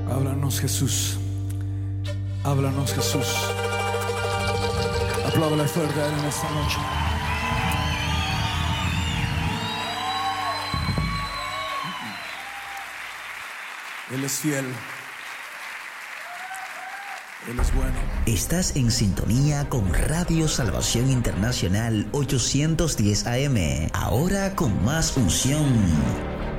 Háblanos, Jesús. Háblanos, Jesús. Apláudale fuerte a Él en esta noche. Él es fiel. Él es bueno. Estás en sintonía con Radio Salvación Internacional 810 AM. Ahora con más unción.